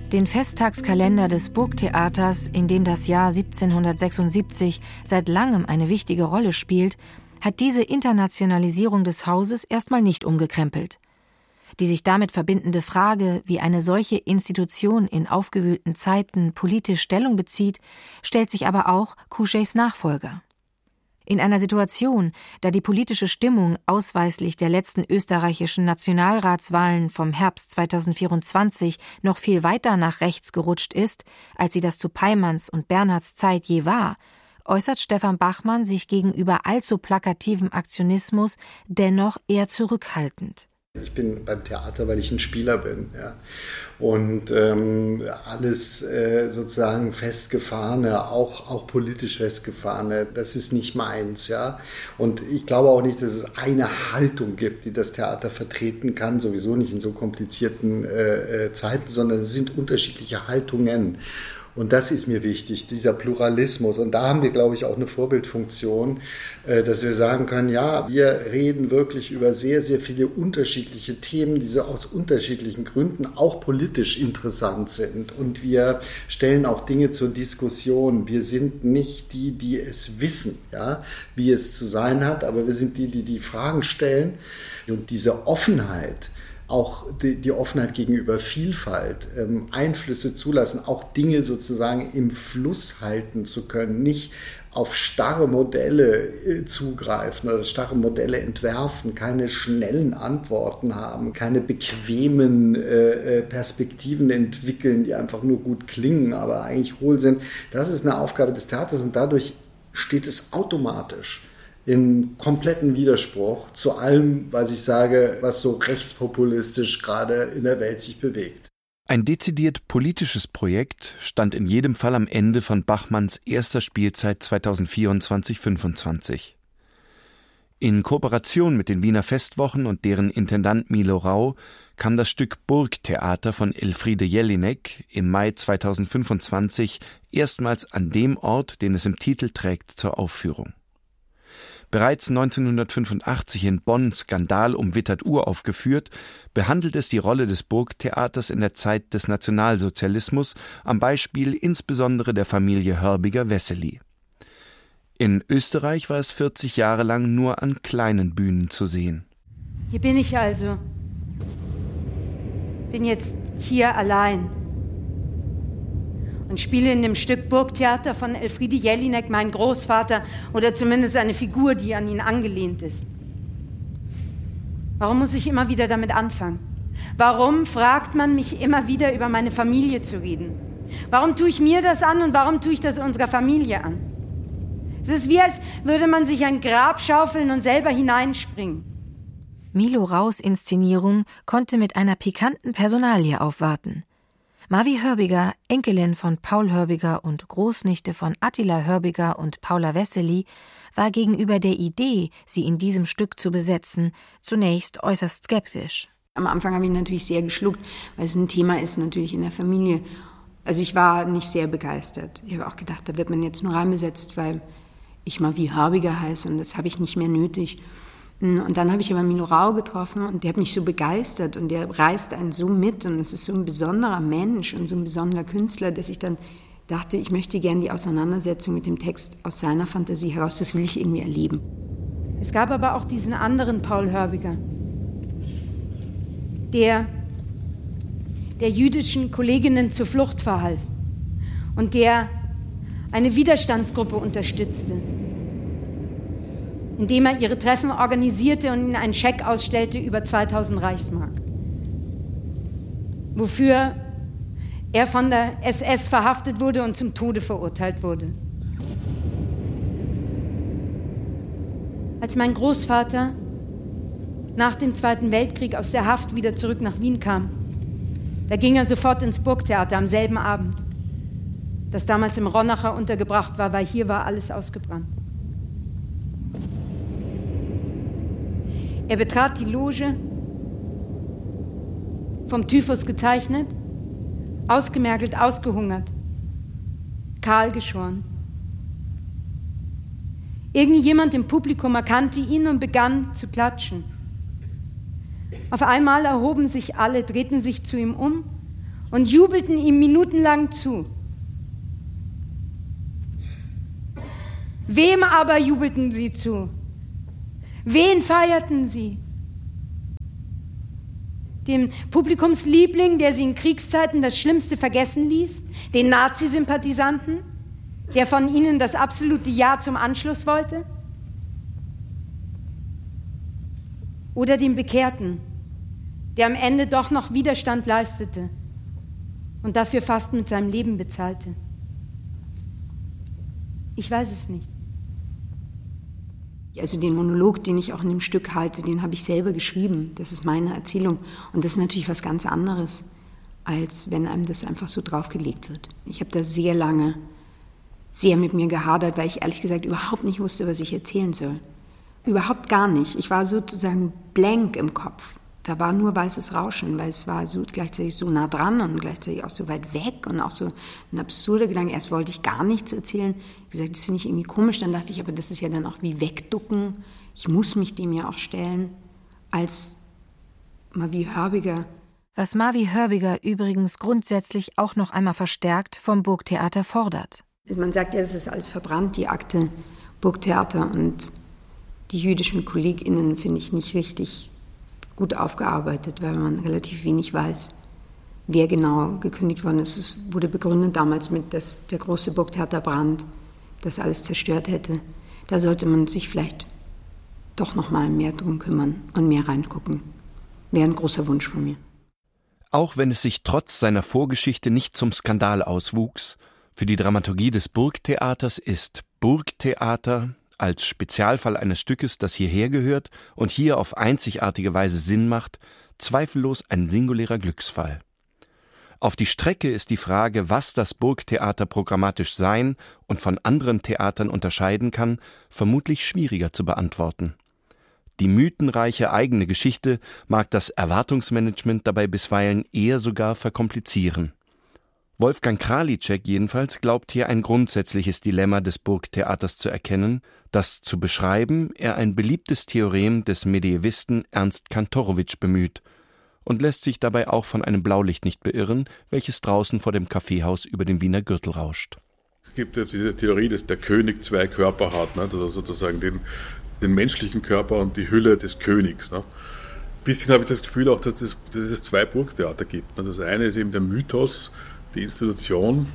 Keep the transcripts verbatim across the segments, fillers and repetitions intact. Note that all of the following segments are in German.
Den Festtagskalender des Burgtheaters, in dem das Jahr siebzehnhundertsechsundsiebzig seit langem eine wichtige Rolle spielt, hat diese Internationalisierung des Hauses erstmal nicht umgekrempelt. Die sich damit verbindende Frage, wie eine solche Institution in aufgewühlten Zeiten politisch Stellung bezieht, stellt sich aber auch Couchets Nachfolger. In einer Situation, da die politische Stimmung ausweislich der letzten österreichischen Nationalratswahlen vom Herbst zweitausendvierundzwanzig noch viel weiter nach rechts gerutscht ist, als sie das zu Peimanns und Bernhards Zeit je war, äußert Stefan Bachmann sich gegenüber allzu plakativem Aktionismus dennoch eher zurückhaltend. Ich bin beim Theater, weil ich ein Spieler bin. Ja. Und ähm, alles äh, sozusagen festgefahrene, auch, auch politisch festgefahrene, das ist nicht meins. Ja. Und ich glaube auch nicht, dass es eine Haltung gibt, die das Theater vertreten kann, sowieso nicht in so komplizierten äh, Zeiten, sondern es sind unterschiedliche Haltungen. Und das ist mir wichtig, dieser Pluralismus. Und da haben wir, glaube ich, auch eine Vorbildfunktion, dass wir sagen können, ja, wir reden wirklich über sehr, sehr viele unterschiedliche Themen, die so aus unterschiedlichen Gründen auch politisch interessant sind. Und wir stellen auch Dinge zur Diskussion. Wir sind nicht die, die es wissen, ja, wie es zu sein hat, aber wir sind die, die die Fragen stellen. Und diese Offenheit, auch die, die Offenheit gegenüber Vielfalt, ähm, Einflüsse zulassen, auch Dinge sozusagen im Fluss halten zu können, nicht auf starre Modelle äh, zugreifen oder starre Modelle entwerfen, keine schnellen Antworten haben, keine bequemen äh, Perspektiven entwickeln, die einfach nur gut klingen, aber eigentlich hohl sind. Das ist eine Aufgabe des Theaters und dadurch steht es automatisch im kompletten Widerspruch zu allem, was ich sage, was so rechtspopulistisch gerade in der Welt sich bewegt. Ein dezidiert politisches Projekt stand in jedem Fall am Ende von Bachmanns erster Spielzeit zweitausendvierundzwanzig fünfundzwanzig. In Kooperation mit den Wiener Festwochen und deren Intendant Milo Rau kam das Stück Burgtheater von Elfriede Jelinek im Mai zweitausendfünfundzwanzig erstmals an dem Ort, den es im Titel trägt, zur Aufführung. Bereits neunzehnhundertfünfundachtzig in Bonn Skandal um Wittert uraufgeführt, behandelt es die Rolle des Burgtheaters in der Zeit des Nationalsozialismus am Beispiel insbesondere der Familie Hörbiger-Wessely. In Österreich war es vierzig Jahre lang nur an kleinen Bühnen zu sehen. Hier bin ich also. Bin jetzt hier allein und spiele in dem Stück Burgtheater von Elfriede Jelinek meinen Großvater oder zumindest eine Figur, die an ihn angelehnt ist. Warum muss ich immer wieder damit anfangen? Warum fragt man mich immer wieder, über meine Familie zu reden? Warum tue ich mir das an und warum tue ich das unserer Familie an? Es ist wie, als würde man sich ein Grab schaufeln und selber hineinspringen. Milo Raus Inszenierung konnte mit einer pikanten Personalie aufwarten. Mavi Hörbiger, Enkelin von Paul Hörbiger und Großnichte von Attila Hörbiger und Paula Wessely, war gegenüber der Idee, sie in diesem Stück zu besetzen, zunächst äußerst skeptisch. Am Anfang habe ich natürlich sehr geschluckt, weil es ein Thema ist natürlich in der Familie. Also ich war nicht sehr begeistert. Ich habe auch gedacht, da wird man jetzt nur reinbesetzt, weil ich Mavi Hörbiger heiße und das habe ich nicht mehr nötig. Und dann habe ich aber Milo Rau getroffen und der hat mich so begeistert und der reißt einen so mit und es ist so ein besonderer Mensch und so ein besonderer Künstler, dass ich dann dachte, ich möchte gerne die Auseinandersetzung mit dem Text aus seiner Fantasie heraus, das will ich irgendwie erleben. Es gab aber auch diesen anderen Paul Hörbiger, der der jüdischen Kolleginnen zur Flucht verhalf und der eine Widerstandsgruppe unterstützte, indem er ihre Treffen organisierte und ihnen einen Scheck ausstellte über zweitausend Reichsmark. Wofür er von der S S verhaftet wurde und zum Tode verurteilt wurde. Als mein Großvater nach dem Zweiten Weltkrieg aus der Haft wieder zurück nach Wien kam, da ging er sofort ins Burgtheater am selben Abend, das damals im Ronacher untergebracht war, weil hier war alles ausgebrannt. Er betrat die Loge, vom Typhus gezeichnet, ausgemergelt, ausgehungert, kahl geschoren. Irgendjemand im Publikum erkannte ihn und begann zu klatschen. Auf einmal erhoben sich alle, drehten sich zu ihm um und jubelten ihm minutenlang zu. Wem aber jubelten sie zu? Wen feierten sie? Dem Publikumsliebling, der sie in Kriegszeiten das Schlimmste vergessen ließ? Den Nazi-Sympathisanten, der von ihnen das absolute Ja zum Anschluss wollte? Oder dem Bekehrten, der am Ende doch noch Widerstand leistete und dafür fast mit seinem Leben bezahlte? Ich weiß es nicht. Also den Monolog, den ich auch in dem Stück halte, den habe ich selber geschrieben. Das ist meine Erzählung. Und das ist natürlich was ganz anderes, als wenn einem das einfach so draufgelegt wird. Ich habe da sehr lange, sehr mit mir gehadert, weil ich ehrlich gesagt überhaupt nicht wusste, was ich erzählen soll. Überhaupt gar nicht. Ich war sozusagen blank im Kopf. Da war nur weißes Rauschen, weil es war so gleichzeitig so nah dran und gleichzeitig auch so weit weg und auch so ein absurder Gedanke. Erst wollte ich gar nichts erzählen. Ich gesagt, das finde ich irgendwie komisch. Dann dachte ich, aber das ist ja dann auch wie wegducken. Ich muss mich dem ja auch stellen als Mavi Hörbiger. Was Mavi Hörbiger übrigens grundsätzlich auch noch einmal verstärkt vom Burgtheater fordert. Man sagt ja, es ist alles verbrannt, die Akte Burgtheater, und die jüdischen KollegInnen finde ich nicht richtig gut aufgearbeitet, weil man relativ wenig weiß, wer genau gekündigt worden ist. Es wurde begründet damals mit, dass der große Burgtheaterbrand das alles zerstört hätte. Da sollte man sich vielleicht doch noch mal mehr drum kümmern und mehr reingucken. Wäre ein großer Wunsch von mir. Auch wenn es sich trotz seiner Vorgeschichte nicht zum Skandal auswuchs, für die Dramaturgie des Burgtheaters ist Burgtheater als Spezialfall eines Stückes, das hierher gehört und hier auf einzigartige Weise Sinn macht, zweifellos ein singulärer Glücksfall. Auf die Strecke ist die Frage, was das Burgtheater programmatisch sein und von anderen Theatern unterscheiden kann, vermutlich schwieriger zu beantworten. Die mythenreiche eigene Geschichte mag das Erwartungsmanagement dabei bisweilen eher sogar verkomplizieren. Wolfgang Králíček jedenfalls glaubt hier ein grundsätzliches Dilemma des Burgtheaters zu erkennen, das zu beschreiben er ein beliebtes Theorem des Mediävisten Ernst Kantorowicz bemüht und lässt sich dabei auch von einem Blaulicht nicht beirren, welches draußen vor dem Kaffeehaus über dem Wiener Gürtel rauscht. Es gibt ja diese Theorie, dass der König zwei Körper hat, ne? Also sozusagen den, den menschlichen Körper und die Hülle des Königs. Ne? Ein bisschen habe ich das Gefühl auch, dass, das, dass es zwei Burgtheater gibt. Ne? Das eine ist eben der Mythos, die Institution,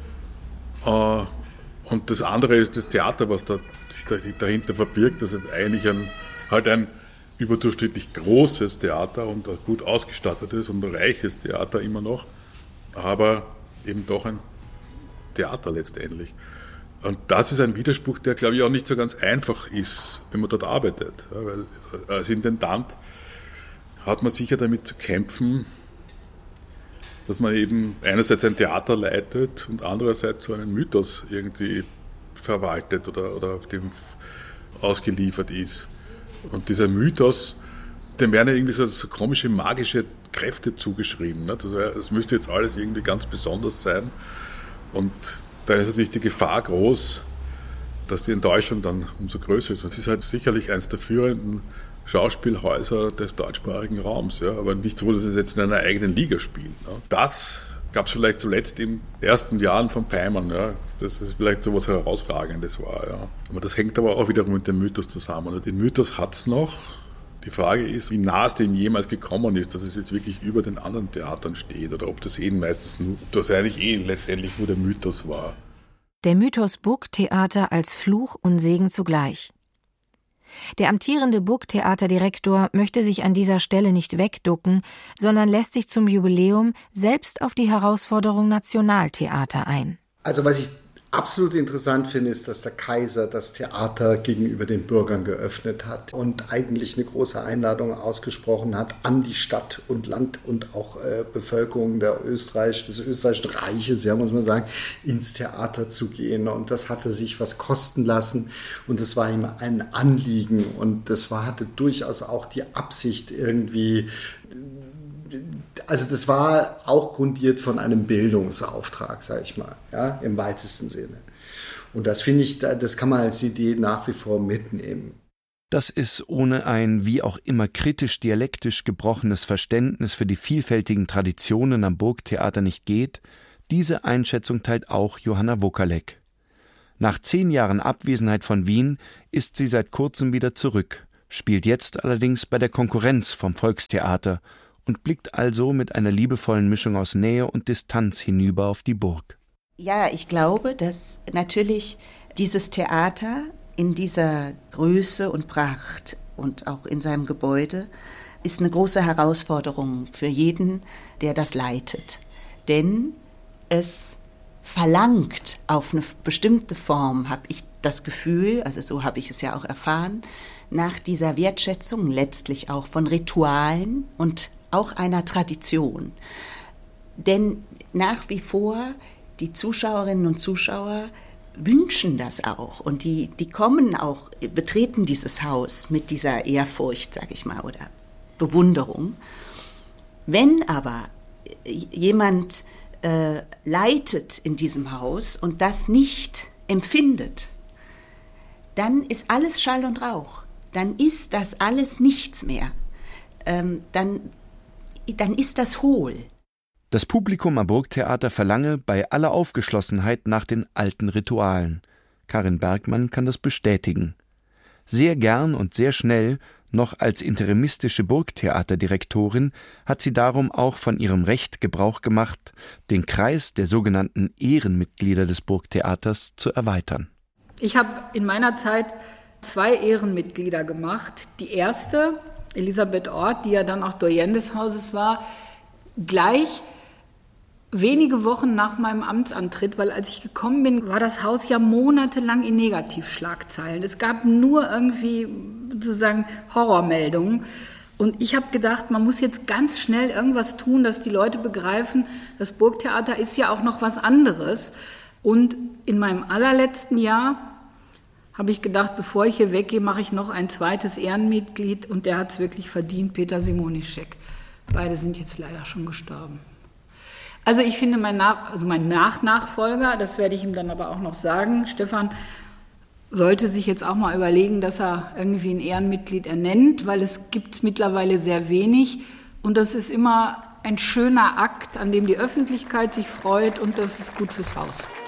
äh, und das andere ist das Theater, was da, sich da, dahinter verbirgt. Das ist eigentlich ein, halt ein überdurchschnittlich großes Theater und ein gut ausgestattetes und ein reiches Theater immer noch, aber eben doch ein Theater letztendlich. Und das ist ein Widerspruch, der, glaube ich, auch nicht so ganz einfach ist, wenn man dort arbeitet. Ja, weil als Intendant hat man sicher damit zu kämpfen, dass man eben einerseits ein Theater leitet und andererseits so einen Mythos irgendwie verwaltet oder, oder dem ausgeliefert ist. Und dieser Mythos, dem werden ja irgendwie so, so komische magische Kräfte zugeschrieben. Nicht? Also es müsste jetzt alles irgendwie ganz besonders sein. Und da ist natürlich die Gefahr groß, dass die Enttäuschung dann umso größer ist. Und es ist halt sicherlich eines der führenden Schauspielhäuser des deutschsprachigen Raums, ja, aber nicht so, dass es jetzt in einer eigenen Liga spielt. Ja. Das gab es vielleicht zuletzt in den ersten Jahren von Peimann, ja, dass es vielleicht so etwas Herausragendes war. Ja. Aber das hängt aber auch wiederum mit dem Mythos zusammen. Und den Mythos hat es noch. Die Frage ist, wie nah es dem jemals gekommen ist, dass es jetzt wirklich über den anderen Theatern steht oder ob das eh meistens nur, ob das eigentlich eh letztendlich nur der Mythos war. Der Mythos Burgtheater als Fluch und Segen zugleich. Der amtierende Burgtheaterdirektor möchte sich an dieser Stelle nicht wegducken, sondern lässt sich zum Jubiläum selbst auf die Herausforderung Nationaltheater ein. Also was ich absolut interessant finde, ist, dass der Kaiser das Theater gegenüber den Bürgern geöffnet hat und eigentlich eine große Einladung ausgesprochen hat an die Stadt und Land und auch äh, Bevölkerung der Österreich, des österreichischen Reiches, ja, muss man sagen, ins Theater zu gehen. Und das hatte sich was kosten lassen und das war ihm ein Anliegen und das war, hatte durchaus auch die Absicht irgendwie. Also das war auch grundiert von einem Bildungsauftrag, sage ich mal, ja, im weitesten Sinne. Und das finde ich, das kann man als Idee nach wie vor mitnehmen. Dass es ohne ein wie auch immer kritisch-dialektisch gebrochenes Verständnis für die vielfältigen Traditionen am Burgtheater nicht geht, diese Einschätzung teilt auch Johanna Wokalek. Nach zehn Jahren Abwesenheit von Wien ist sie seit kurzem wieder zurück, spielt jetzt allerdings bei der Konkurrenz vom Volkstheater und blickt also mit einer liebevollen Mischung aus Nähe und Distanz hinüber auf die Burg. Ja, ich glaube, dass natürlich dieses Theater in dieser Größe und Pracht und auch in seinem Gebäude ist eine große Herausforderung für jeden, der das leitet. Denn es verlangt auf eine bestimmte Form, habe ich das Gefühl, also so habe ich es ja auch erfahren, nach dieser Wertschätzung letztlich auch von Ritualen und auch einer Tradition. Denn nach wie vor die Zuschauerinnen und Zuschauer wünschen das auch und die, die kommen auch, betreten dieses Haus mit dieser Ehrfurcht, sage ich mal, oder Bewunderung. Wenn aber jemand äh, leitet in diesem Haus und das nicht empfindet, dann ist alles Schall und Rauch. Dann ist das alles nichts mehr. Ähm, dann, dann ist das hohl. Das Publikum am Burgtheater verlange bei aller Aufgeschlossenheit nach den alten Ritualen. Karin Bergmann kann das bestätigen. Sehr gern und sehr schnell, noch als interimistische Burgtheaterdirektorin, hat sie darum auch von ihrem Recht Gebrauch gemacht, den Kreis der sogenannten Ehrenmitglieder des Burgtheaters zu erweitern. Ich habe in meiner Zeit zwei Ehrenmitglieder gemacht. Die erste, Elisabeth Orth, die ja dann auch Doyenne des Hauses war, gleich wenige Wochen nach meinem Amtsantritt, weil als ich gekommen bin, war das Haus ja monatelang in Negativschlagzeilen. Es gab nur irgendwie sozusagen Horrormeldungen. Und ich habe gedacht, man muss jetzt ganz schnell irgendwas tun, dass die Leute begreifen, das Burgtheater ist ja auch noch was anderes. Und in meinem allerletzten Jahr habe ich gedacht, bevor ich hier weggehe, mache ich noch ein zweites Ehrenmitglied. Und der hat es wirklich verdient, Peter Simonischek. Beide sind jetzt leider schon gestorben. Also ich finde, mein, Nach- also mein Nach-Nachfolger, das werde ich ihm dann aber auch noch sagen, Stefan, sollte sich jetzt auch mal überlegen, dass er irgendwie ein Ehrenmitglied ernennt, weil es gibt mittlerweile sehr wenig. Und das ist immer ein schöner Akt, an dem die Öffentlichkeit sich freut und das ist gut fürs Haus.